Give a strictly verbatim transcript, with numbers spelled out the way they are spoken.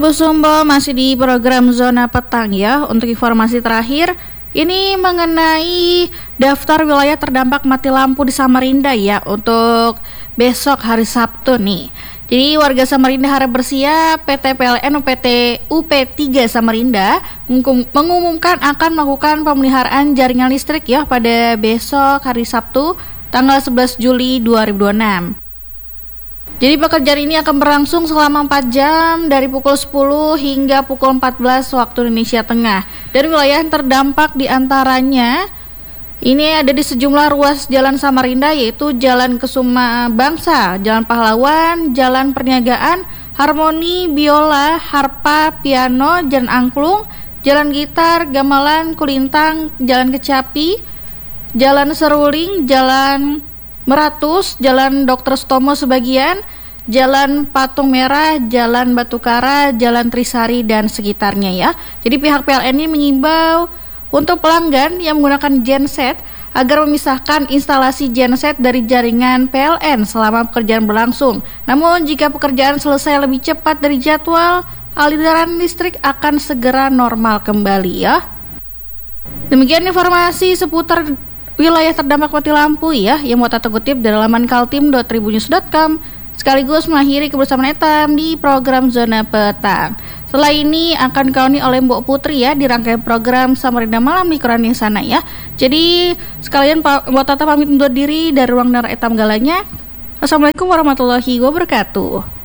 Bu Sumbo masih di program Zona Petang ya. Untuk informasi terakhir, ini mengenai daftar wilayah terdampak mati lampu di Samarinda ya untuk besok hari Sabtu nih. Jadi warga Samarinda harap bersiap. P T P L N U P T U P tiga Samarinda mengumumkan akan melakukan pemeliharaan jaringan listrik ya pada besok hari Sabtu tanggal sebelas Juli dua ribu dua puluh enam. Jadi pekerjaan ini akan berlangsung selama empat jam dari pukul sepuluh hingga pukul empat belas waktu Indonesia Tengah. Dan wilayah yang terdampak diantaranya ini ada di sejumlah ruas jalan Samarinda, yaitu Jalan Kesuma Bangsa, Jalan Pahlawan, Jalan Perniagaan, Harmoni, Biola, Harpa, Piano, Jalan Angklung, Jalan Gitar, Gamelan, Kulintang, Jalan Kecapi, Jalan Seruling, Jalan Meratus, Jalan Dokter Stomo sebagian, Jalan Patung Merah, Jalan Batukara, Jalan Trisari dan sekitarnya ya. Jadi pihak P L N ini mengimbau untuk pelanggan yang menggunakan genset agar memisahkan instalasi genset dari jaringan P L N selama pekerjaan berlangsung. Namun jika pekerjaan selesai lebih cepat dari jadwal, aliran listrik akan segera normal kembali ya. Demikian informasi seputar wilayah terdampak mati lampu ya, yang mau Tata kutip dari laman kaltim dot tribunnews dot com, sekaligus mengakhiri kebersamaan Etam di program Zona Petang. Setelah ini akan dikauni oleh Mbok Putri ya di rangkaian program Samarinda Malam di Koran yang sana ya. Jadi sekalian Mbok Tata pamit undur diri dari ruang dengar Etam Galanya. Assalamualaikum warahmatullahi wabarakatuh.